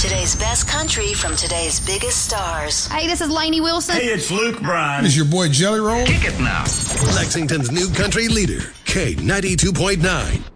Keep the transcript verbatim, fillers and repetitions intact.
Today's best country from today's biggest stars. Hey, this is Lainey Wilson. Hey, it's Luke Bryan. This is your boy Jelly Roll. Kick it now. Lexington's new country leader, K ninety-two point nine.